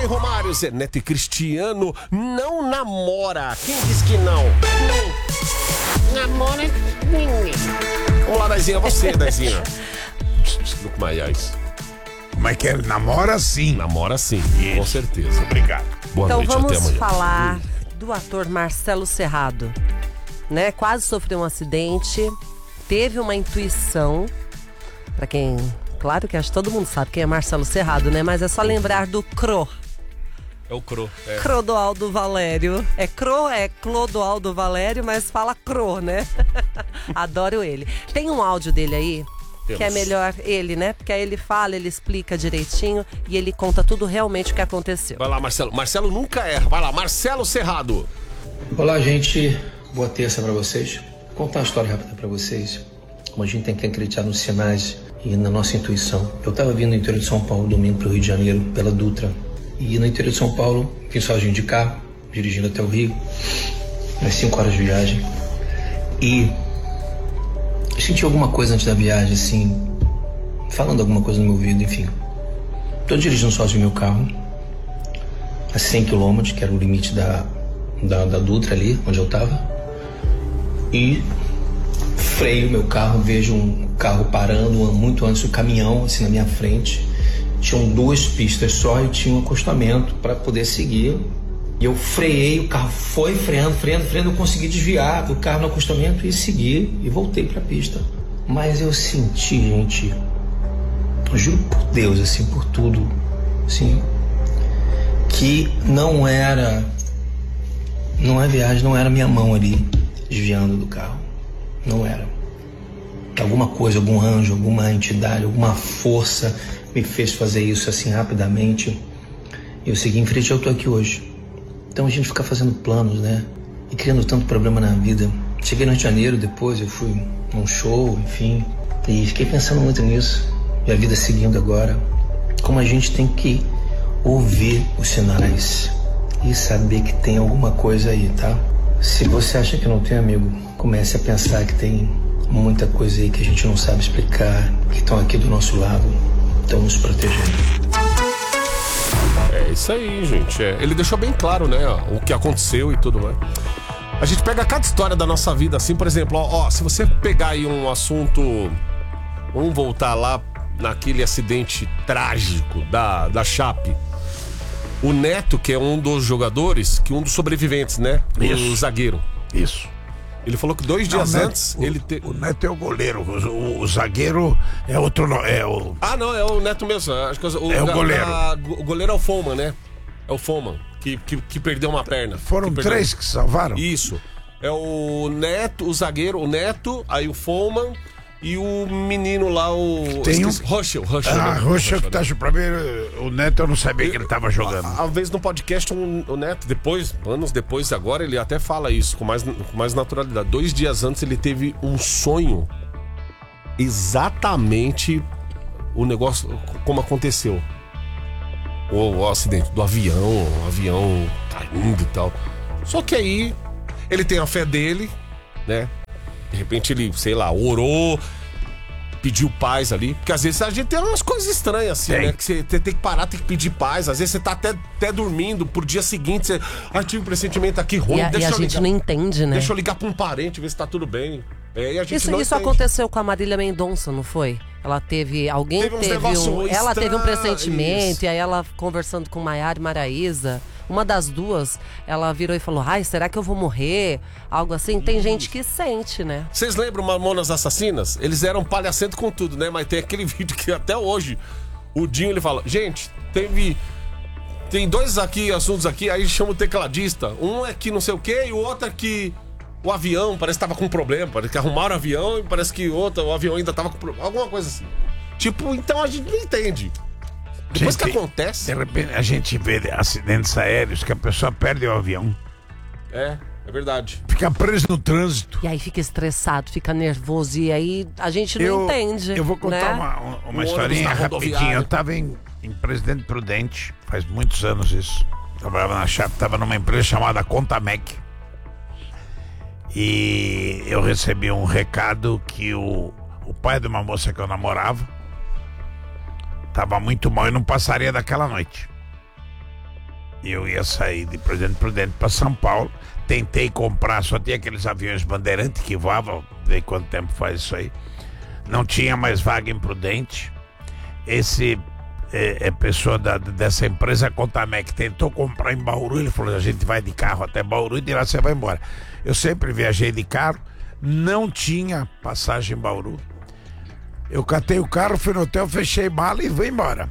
Romário, Zé Neto e Cristiano não namora. Quem diz que não? Namora ninguém. Vamos lá, Daizinha, você, Daizinha. Luke Maiais. Como é que é? Namora sim. Namora sim, com certeza. Obrigado. Boa Então noite, até vamos amanhã. falar do ator Marcelo Serrado, né? Quase sofreu um acidente, teve uma intuição, pra quem, claro que acho que todo mundo sabe quem é Marcelo Serrado, né? Mas é só lembrar do Cro. É o Cro. Clodoaldo Valério. É Clodoaldo Valério, mas fala Cro, né? Adoro ele. Tem um áudio dele aí, que é melhor ele, né? Porque aí ele fala, ele explica direitinho e ele conta tudo realmente o que aconteceu. Vai lá, Marcelo. Marcelo nunca erra. Vai lá, Marcelo Serrado. Olá, gente. Boa terça pra vocês. Vou contar uma história rápida pra vocês. Como a gente tem que acreditar nos sinais e na nossa intuição. Eu tava vindo do interior de São Paulo, domingo pro Rio de Janeiro, pela Dutra. E no interior de São Paulo, vim sozinho de carro, dirigindo até o Rio. Umas 5 horas de viagem. E eu senti alguma coisa antes da viagem, assim, falando alguma coisa no meu ouvido, enfim. Tô dirigindo sozinho meu carro, a 100 km, que era o limite da Dutra ali, onde eu tava. E freio meu carro, vejo um carro parando muito antes do caminhão, assim, na minha frente. Tinham 2 pistas só e tinha um acostamento para poder seguir. E eu freiei, o carro foi freando, eu consegui desviar do carro no acostamento e seguir e voltei pra pista. Mas eu senti, gente, eu juro por Deus, assim, por tudo, assim, que não é viagem, não era minha mão ali desviando do carro, não era. Alguma coisa, algum anjo, alguma entidade, alguma força me fez fazer isso assim rapidamente. Eu segui em frente e eu tô aqui hoje. Então a gente fica fazendo planos, né? E criando tanto problema na vida. Cheguei no Rio de Janeiro, depois eu fui num show, enfim. E fiquei pensando muito nisso. E a vida seguindo agora. Como a gente tem que ouvir os sinais e saber que tem alguma coisa aí, tá? Se você acha que não tem, amigo, comece a pensar que tem muita coisa aí que a gente não sabe explicar, que estão aqui do nosso lado, estão nos protegendo. É isso aí, gente. Ele deixou bem claro, né, o que aconteceu e tudo mais. A gente pega cada história da nossa vida, assim, por exemplo, se você pegar aí um assunto, vamos voltar lá naquele acidente trágico da Chape. O Neto, que é um dos jogadores, um dos sobreviventes, né? Isso. O zagueiro. Isso. Ele falou que 2 dias antes O Neto é o goleiro, o zagueiro é outro. Ah, não, é o Neto mesmo. Acho que o goleiro. O goleiro é o Foman, né? É o Foman, que perdeu uma perna. Foram 3 que salvaram? Isso. É o Neto, o zagueiro, o Neto, aí o Foman e o menino lá, o... Tem Ruschel. Ruschel que tá pra mim, o Neto eu não sabia que ele tava jogando. Uma vez no podcast, o Neto, anos depois, agora ele até fala isso com mais naturalidade. 2 dias antes ele teve um sonho exatamente o negócio, como aconteceu. O acidente do avião, o avião caindo e tal. Só que aí, ele tem a fé dele, né? De repente ele, sei lá, orou, pediu paz ali. Porque às vezes a gente tem umas coisas estranhas assim, né? Que você tem que parar, tem que pedir paz. Às vezes você tá até dormindo, pro dia seguinte você... tive um pressentimento aqui ruim. E a gente não entende, né? Deixa eu ligar pra um parente, ver se tá tudo bem. E a gente Isso aconteceu com a Marília Mendonça, não foi? Ela teve... Ela teve um pressentimento, isso. E aí ela conversando com Maiara e Maraísa, uma das duas, ela virou e falou: ai, será que eu vou morrer? Algo assim. Tem gente que sente, né? Vocês lembram Mamonas Assassinas? Eles eram palhacento com tudo, né? Mas tem aquele vídeo que até hoje o Dinho, ele fala: gente, tem 2 assuntos aqui, aí chama o tecladista. Um é que não sei o quê e o outro é que o avião parece que tava com problema. Parece que arrumaram o avião e parece que o avião ainda tava com problema. Alguma coisa assim. Tipo, então a gente não entende. Depois que acontece... De repente a gente vê acidentes aéreos que a pessoa perde o avião. É verdade. Fica preso no trânsito. E aí fica estressado, fica nervoso. E aí a gente não entende. Eu vou contar, né? uma historinha rapidinho. Eu tava em Presidente Prudente, faz muitos anos isso. Trabalhava na Chape, tava numa empresa chamada Contamec. E eu recebi um recado que o pai de uma moça que eu namorava tava muito mal e não passaria daquela noite. eu ia sair de Presidente Prudente para São Paulo. Tentei comprar, só tinha aqueles aviões Bandeirantes que voavam. Vê quanto tempo faz isso aí. Não tinha mais vaga em Prudente. Esse pessoa dessa empresa Contamec tentou comprar em Bauru. Ele falou: a gente vai de carro até Bauru e de lá você vai embora. Eu sempre viajei de carro, não tinha passagem em Bauru. Eu catei o carro, fui no hotel, fechei mala e fui embora.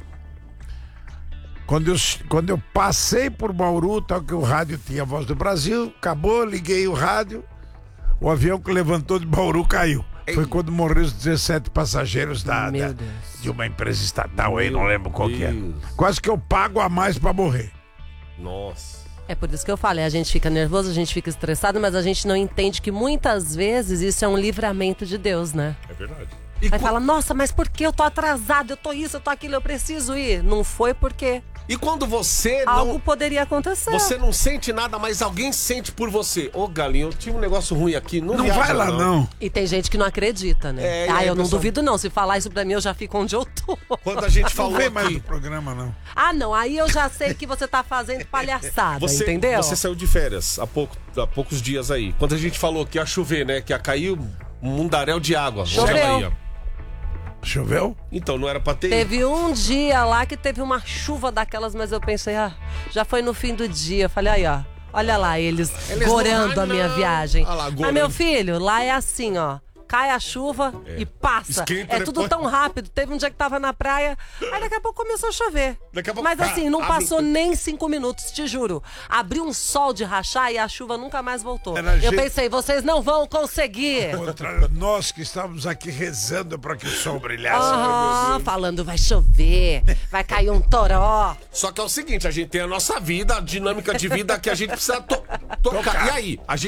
Quando eu passei por Bauru, tal que o rádio tinha a Voz do Brasil, acabou, liguei o rádio, o avião que levantou de Bauru caiu. Foi quando morreram os 17 passageiros de uma empresa estatal aí, não lembro qual que é. Quase que eu pago a mais pra morrer. Nossa. É por isso que eu falei, a gente fica nervoso, a gente fica estressado, mas a gente não entende que muitas vezes isso é um livramento de Deus, né? É verdade. Aí fala: nossa, mas por que eu tô atrasado, eu tô isso, eu tô aquilo, eu preciso ir. Não foi porque... E quando você algo poderia acontecer. Você não sente nada, mas alguém sente por você. Ô, Galinho, eu tive um negócio ruim aqui. Não vai lá, não. E tem gente que não acredita, né? Eu não duvido, não. Se falar isso pra mim, eu já fico onde eu tô. Quando a gente falou não vem aqui... mais do programa, não. Ah, não. Aí eu já sei que você tá fazendo palhaçada, entendeu? Você saiu de férias há poucos dias aí. Quando a gente falou que ia chover, né? Que ia cair um mundaréu de água. Choveu. Choveu? Então, não era pra ter... Teve um dia lá que teve uma chuva daquelas, mas eu pensei, já foi no fim do dia. Eu falei, aí, ó, olha lá, eles gorando a minha viagem. Mas, meu filho, lá é assim, ó. Cai a chuva e passa. Esquenta tudo depois. tão rápido. Teve um dia que tava na praia, aí daqui a pouco começou a chover. Mas assim, não passou nem 5 minutos, te juro. Abriu um sol de rachar e a chuva nunca mais voltou. Eu pensei, vocês não vão conseguir. Nós que estávamos aqui rezando para que o sol brilhasse. Falando, vai chover, vai cair um toró. Só que é o seguinte, a gente tem a nossa vida, a dinâmica de vida que a gente precisa tocar. E aí, a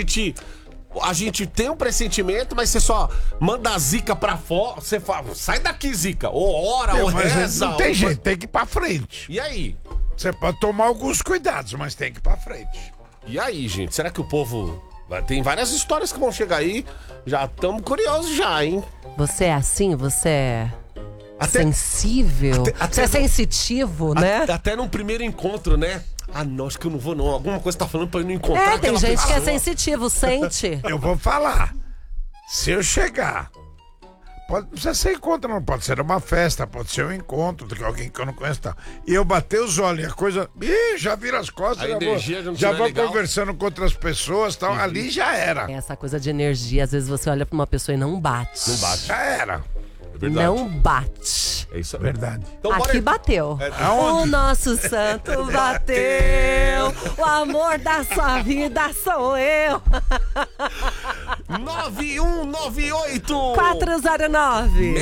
gente tem um pressentimento, mas você só manda a zica pra fora. Você fala, sai daqui, zica. Ou ora, ou reza. Não tem jeito, tem que ir pra frente. E aí? Você pode tomar alguns cuidados, mas tem que ir pra frente. E aí, gente? Será que o povo... Tem várias histórias que vão chegar aí. Já estamos curiosos já, hein? Você é assim? Você é... sensível? Você é sensitivo, né? Até num primeiro encontro, né? Ah, não, acho que eu não vou não. Alguma coisa tá falando pra eu não encontrar tem gente que é sensitivo, sente. Eu vou falar. Se eu chegar, não precisa ser encontro, não. Pode ser uma festa, pode ser um encontro de alguém que eu não conheço, tá? E eu bater os olhos e a coisa... já vira as costas, já vou conversando com outras pessoas, tal. Ali já era. Essa coisa de energia, às vezes você olha pra uma pessoa e não bate. Não bate. Já era. Verdade. Não bate. É isso, verdade. Então, aqui bateu. O nosso santo bateu. O amor da sua vida sou eu. 9198 409